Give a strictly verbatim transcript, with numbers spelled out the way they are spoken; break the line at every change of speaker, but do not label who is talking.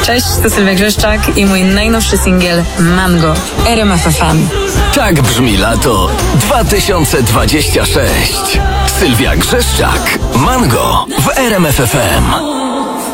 Cześć, to Sylwia Grzeszczak i mój najnowszy singiel Mango w R M F F M.
Tak brzmi lato dwa tysiące dwadzieścia sześć. Sylwia Grzeszczak, Mango w R M F F M.